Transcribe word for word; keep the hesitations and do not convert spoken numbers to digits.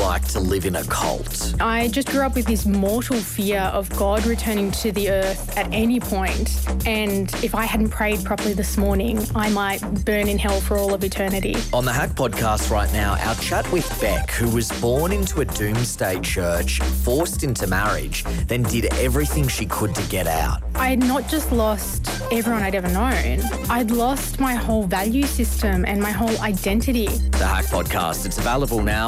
like to live in a cult? I just grew up with this mortal fear of God returning to the earth at any point, and if I hadn't prayed properly this morning, I might burn in hell for all of eternity. On the Hack podcast right now, our chat with Beck, who was born into a doomsday church, forced into marriage, then did everything she could to get out. I had not just lost everyone I'd ever known, I'd lost my whole value system and my whole identity. The Hack podcast, it's available now